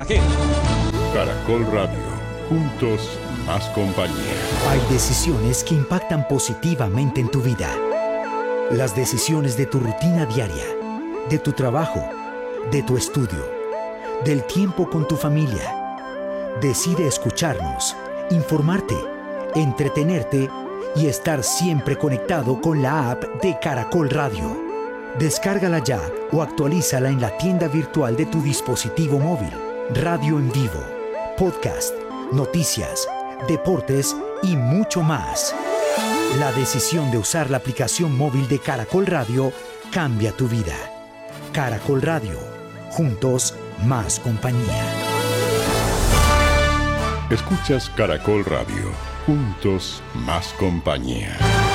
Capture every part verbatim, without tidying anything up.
Ibagué. Caracol Radio, juntos más compañía. Hay decisiones que impactan positivamente en tu vida. Las decisiones de tu rutina diaria, de tu trabajo, de tu estudio, del tiempo con tu familia. Decide escucharnos, informarte, entretenerte y estar siempre conectado con la app de Caracol Radio. Descárgala ya o actualízala en la tienda virtual de tu dispositivo móvil. Radio en vivo, podcast, noticias, deportes y mucho más. La decisión de usar la aplicación móvil de Caracol Radio cambia tu vida. Caracol Radio, juntos más compañía. Escuchas Caracol Radio, juntos más compañía.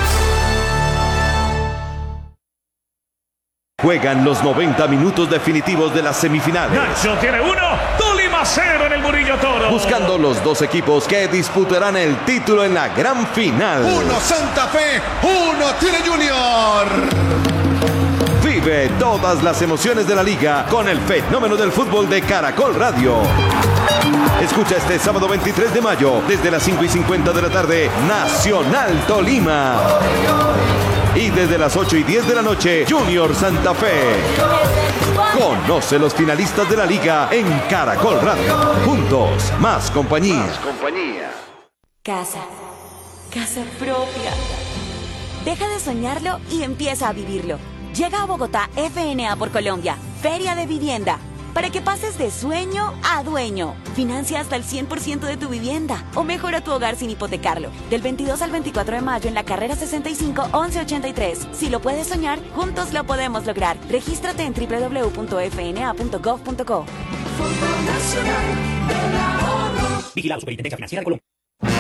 Juegan los noventa minutos definitivos de las semifinales. Nacho tiene uno, Tolima cero en el Murillo Toro. Buscando los dos equipos que disputarán el título en la gran final. Uno Santa Fe, uno Tigre Junior. Vive todas las emociones de la liga con el fenómeno del fútbol de Caracol Radio. Escucha este sábado veintitrés de mayo, desde las cinco y cincuenta de la tarde, Nacional Tolima. Y desde las ocho y diez de la noche, Junior Santa Fe. Conoce los finalistas de la liga en Caracol Radio. Juntos, más compañía. Más compañía. Casa. Casa propia. Deja de soñarlo y empieza a vivirlo. Llega a Bogotá F N A por Colombia, Feria de Vivienda, para que pases de sueño a dueño. Financia hasta el cien por ciento de tu vivienda o mejora tu hogar sin hipotecarlo. Del veintidós al veinticuatro de mayo en la carrera sesenta y cinco, once ochenta y tres. Si lo puedes soñar, juntos lo podemos lograr. Regístrate en doble u doble u doble u punto f n a punto gov punto co. Fondo Nacional del Ahorro. Vigilado Superintendencia Financiera de Colombia.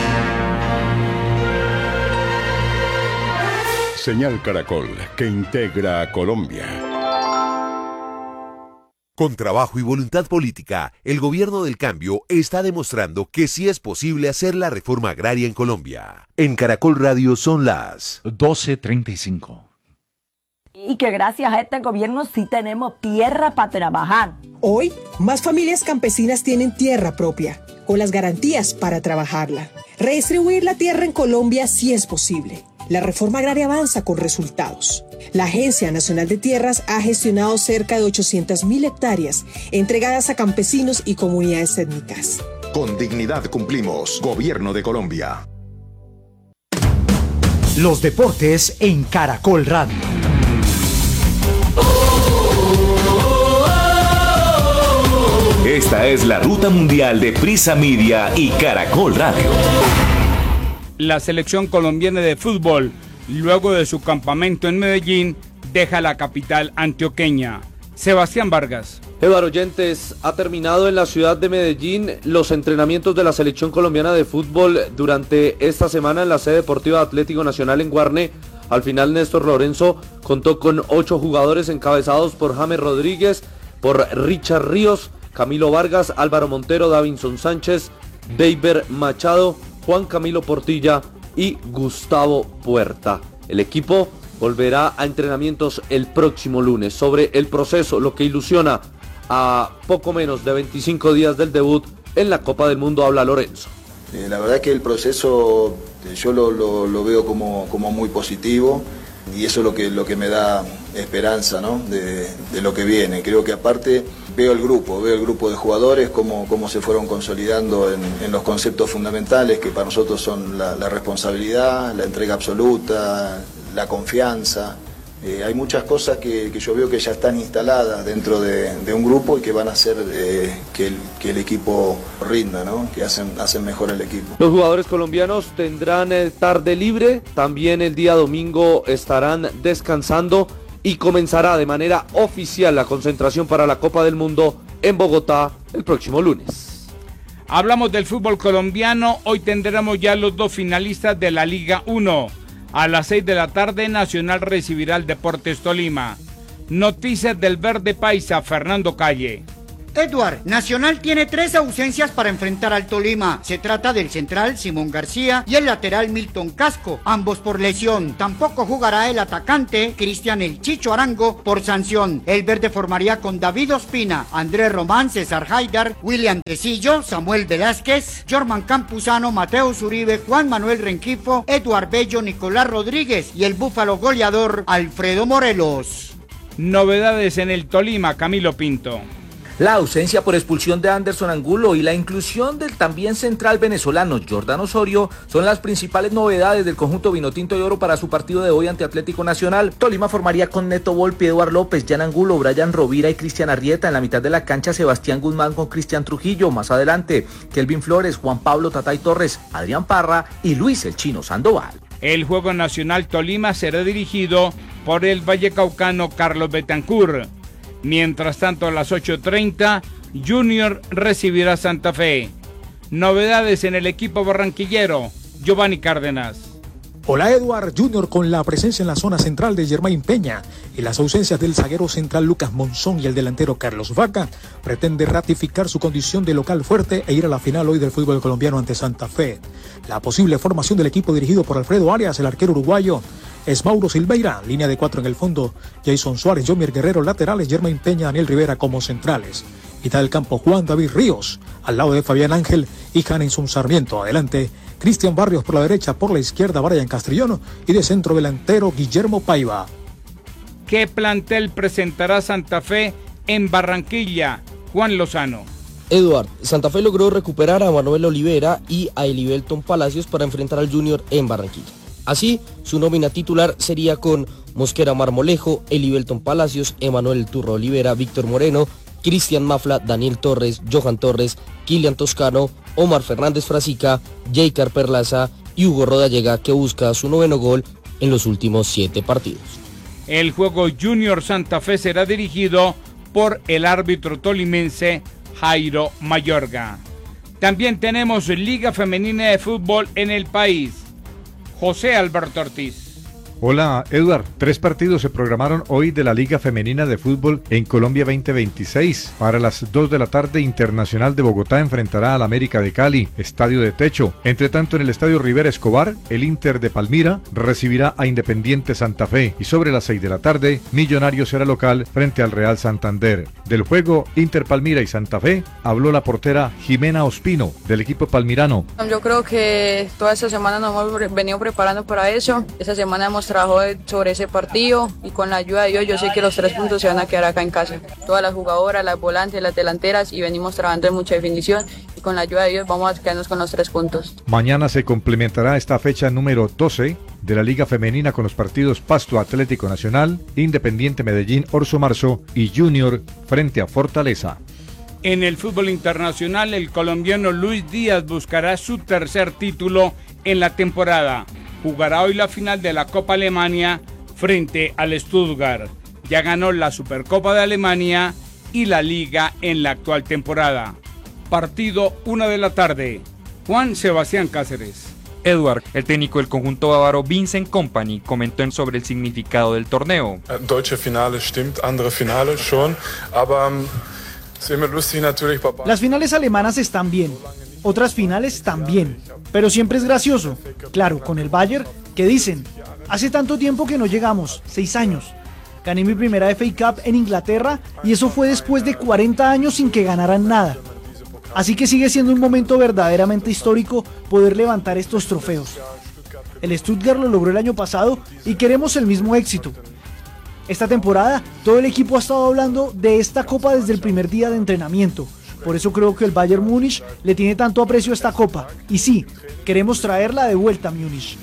Señal Caracol, que integra a Colombia. Con trabajo y voluntad política, el gobierno del cambio está demostrando que sí es posible hacer la reforma agraria en Colombia. En Caracol Radio son las doce treinta y cinco. Y que gracias a este gobierno sí tenemos tierra para trabajar. Hoy, más familias campesinas tienen tierra propia, con las garantías para trabajarla. Redistribuir la tierra en Colombia sí es posible. La reforma agraria avanza con resultados. La Agencia Nacional de Tierras ha gestionado cerca de ochocientas mil hectáreas entregadas a campesinos y comunidades étnicas. Con dignidad cumplimos. Gobierno de Colombia. Los deportes en Caracol Radio. Esta es la ruta mundial de Prisa Media y Caracol Radio. La selección colombiana de fútbol, luego de su campamento en Medellín, deja la capital antioqueña. Sebastián Vargas. Eduardo Oyentes, ha terminado en la ciudad de Medellín los entrenamientos de la selección colombiana de fútbol durante esta semana en la sede deportiva Atlético Nacional en Guarne. Al final, Néstor Lorenzo contó con ocho jugadores encabezados por James Rodríguez, por Richard Ríos, Camilo Vargas, Álvaro Montero, Davinson Sánchez, Deiber Machado, Juan Camilo Portilla y Gustavo Puerta. El equipo volverá a entrenamientos el próximo lunes. Sobre el proceso, lo que ilusiona a poco menos de veinticinco días del debut en la Copa del Mundo, habla Lorenzo. Eh, la verdad que el proceso eh, yo lo, lo, lo veo como, como muy positivo y eso es lo que, lo que me da esperanza, ¿no? de, de lo que viene. Creo que aparte veo el grupo, veo el grupo de jugadores, cómo, cómo se fueron consolidando en, en los conceptos fundamentales que para nosotros son la, la responsabilidad, la entrega absoluta, la confianza. Eh, hay muchas cosas que, que yo veo que ya están instaladas dentro de, de un grupo y que van a hacer eh, que, el, que el equipo rinda, ¿no? Que hacen, hacen mejor el equipo. Los jugadores colombianos tendrán tarde libre, también el día domingo estarán descansando y comenzará de manera oficial la concentración para la Copa del Mundo en Bogotá el próximo lunes. Hablamos del fútbol colombiano, hoy tendremos ya los dos finalistas de la Liga uno. A las seis de la tarde, Nacional recibirá al Deportes Tolima. Noticias del Verde Paisa, Fernando Calle. Edward, Nacional tiene tres ausencias para enfrentar al Tolima. Se trata del central Simón García y el lateral Milton Casco, ambos por lesión. Tampoco jugará el atacante Cristian El Chicho Arango por sanción. El verde formaría con David Ospina, Andrés Román, César Haidar, William Tecillo, Samuel Velázquez, Jorman Campuzano, Mateo Zuribe, Juan Manuel Rengifo, Edward Bello, Nicolás Rodríguez y el búfalo goleador Alfredo Morelos. Novedades en el Tolima, Camilo Pinto. La ausencia por expulsión de Anderson Angulo y la inclusión del también central venezolano Jordan Osorio son las principales novedades del conjunto vinotinto de oro para su partido de hoy ante Atlético Nacional. Tolima formaría con Neto Volpi, Eduard López, Jan Angulo, Brian Rovira y Cristian Arrieta. En la mitad de la cancha, Sebastián Guzmán con Cristian Trujillo. Más adelante, Kelvin Flores, Juan Pablo Tatay Torres, Adrián Parra y Luis el Chino Sandoval. El Juego Nacional Tolima será dirigido por el vallecaucano Carlos Betancur. Mientras tanto, a las ocho treinta, Junior recibirá Santa Fe. Novedades en el equipo barranquillero, Giovanni Cárdenas. Hola Edward, Junior con la presencia en la zona central de Germain Peña y las ausencias del zaguero central Lucas Monzón y el delantero Carlos Vaca, pretende ratificar su condición de local fuerte e ir a la final hoy del fútbol colombiano ante Santa Fe. La posible formación del equipo dirigido por Alfredo Arias, el arquero uruguayo, es Mauro Silveira, línea de cuatro en el fondo, Jason Suárez, Jomier Guerrero laterales, Germain Peña, Daniel Rivera como centrales. Mitad del campo, Juan David Ríos, al lado de Fabián Ángel y Hanenson Sarmiento. Adelante, Cristian Barrios por la derecha, por la izquierda, Brian Castrillón y de centro delantero, Guillermo Paiva. ¿Qué plantel presentará Santa Fe en Barranquilla? Juan Lozano. Eduard, Santa Fe logró recuperar a Manuel Olivera y a Elibelton Palacios para enfrentar al Junior en Barranquilla. Así, su nómina titular sería con Mosquera Marmolejo, Elibelton Palacios, Emanuel Turro Olivera, Víctor Moreno, Cristian Mafla, Daniel Torres, Johan Torres, Kilian Toscano, Omar Fernández Frasica, Jaycar Perlaza y Hugo Rodallega, que busca su noveno gol en los últimos siete partidos. El juego Junior Santa Fe será dirigido por el árbitro tolimense Jairo Mayorga. También tenemos Liga Femenina de Fútbol en el país. José Alberto Ortiz. Hola, Eduard. Tres partidos se programaron hoy de la Liga Femenina de Fútbol en Colombia veinte veintiséis. Para las dos de la tarde, Internacional de Bogotá enfrentará al América de Cali, estadio de techo. Entre tanto, en el estadio Rivera Escobar, el Inter de Palmira recibirá a Independiente Santa Fe. Y sobre las seis de la tarde, Millonarios será local frente al Real Santander. Del juego Inter Palmira y Santa Fe, habló la portera Jimena Ospino, del equipo palmirano. Yo creo que toda esta semana nos hemos venido preparando para eso. Esta semana hemos trabajado sobre ese partido y con la ayuda de Dios yo sé que los tres puntos se van a quedar acá en casa. Todas las jugadoras, las volantes, las delanteras y venimos trabajando en mucha definición y con la ayuda de Dios vamos a quedarnos con los tres puntos. Mañana se complementará esta fecha número doce de la Liga Femenina con los partidos Pasto Atlético Nacional, Independiente Medellín Orso Marzo y Junior frente a Fortaleza. En el fútbol internacional, el colombiano Luis Díaz buscará su tercer título en la temporada. Jugará hoy la final de la Copa Alemania frente al Stuttgart. Ya ganó la Supercopa de Alemania y la Liga en la actual temporada. Partido una de la tarde. Juan Sebastián Cáceres. Edward, el técnico del conjunto bávaro Vincent Kompany, comentó sobre el significado del torneo. Deutsche Finale stimmt, andere Finale schon, aber las finales alemanas están bien, otras finales también, pero siempre es gracioso. Claro, con el Bayern, ¿qué dicen? Hace tanto tiempo que no llegamos, seis años. Gané mi primera F A Cup en Inglaterra y eso fue después de cuarenta años sin que ganaran nada. Así que sigue siendo un momento verdaderamente histórico poder levantar estos trofeos. El Stuttgart lo logró el año pasado y queremos el mismo éxito. Esta temporada, todo el equipo ha estado hablando de esta copa desde el primer día de entrenamiento. Por eso creo que el Bayern Múnich le tiene tanto aprecio a esta copa. Y sí, queremos traerla de vuelta a Múnich.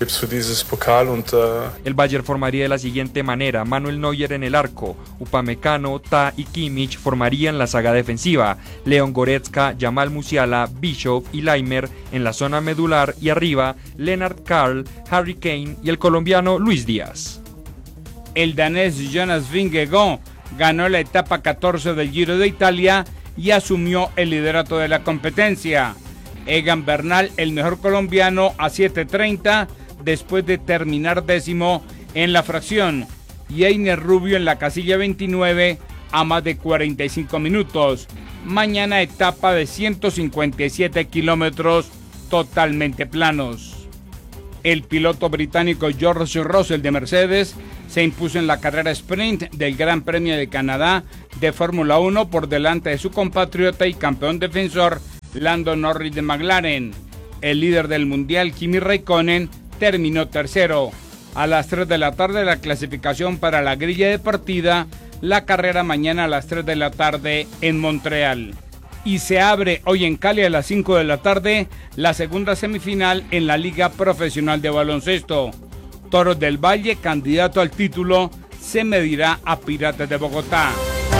El Bayern formaría de la siguiente manera: Manuel Neuer en el arco, Upamecano, Ta y Kimmich formarían la saga defensiva, Leon Goretzka, Jamal Musiala, Bischoff y Laimer en la zona medular y arriba, Lennart Karl, Harry Kane y el colombiano Luis Díaz. El danés Jonas Vingegaard ganó la etapa catorce del Giro de Italia y asumió el liderato de la competencia. Egan Bernal, el mejor colombiano, a siete treinta después de terminar décimo en la fracción. Y Einer Rubio en la casilla veintinueve a más de cuarenta y cinco minutos. Mañana etapa de ciento cincuenta y siete kilómetros totalmente planos. El piloto británico George Russell de Mercedes se impuso en la carrera sprint del Gran Premio de Canadá de Fórmula uno por delante de su compatriota y campeón defensor Lando Norris de McLaren. El líder del mundial, Kimi Räikkönen, terminó tercero. A las tres de la tarde la clasificación para la grilla de partida, la carrera mañana a las tres de la tarde en Montreal. Y se abre hoy en Cali a las cinco de la tarde la segunda semifinal en la Liga Profesional de Baloncesto. Toros del Valle, candidato al título, se medirá a Piratas de Bogotá.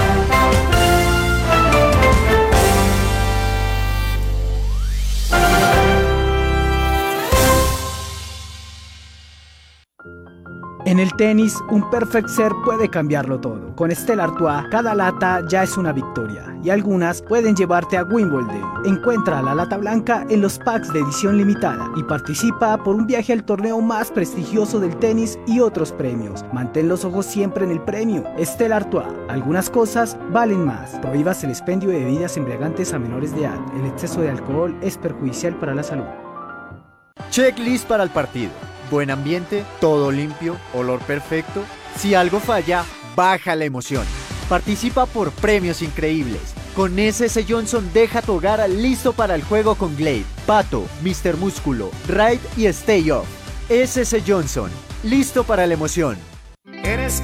En el tenis, un perfect serve puede cambiarlo todo. Con Stella Artois, cada lata ya es una victoria y algunas pueden llevarte a Wimbledon. Encuentra la lata blanca en los packs de edición limitada y participa por un viaje al torneo más prestigioso del tenis y otros premios. Mantén los ojos siempre en el premio. Stella Artois, algunas cosas valen más. Prohíbas el expendio de bebidas embriagantes a menores de edad. El exceso de alcohol es perjudicial para la salud. Checklist para el partido. Buen ambiente, todo limpio, olor perfecto. Si algo falla, baja la emoción. Participa por premios increíbles. Con S S Johnson deja tu hogar listo para el juego con Glade, Pato, mister Músculo, Ride y Stay Off. S S Johnson, listo para la emoción.